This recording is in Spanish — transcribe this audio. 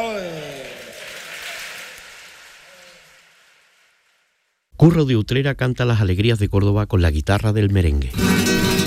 Curro de Utrera canta las alegrías de Córdoba con la guitarra del merengue.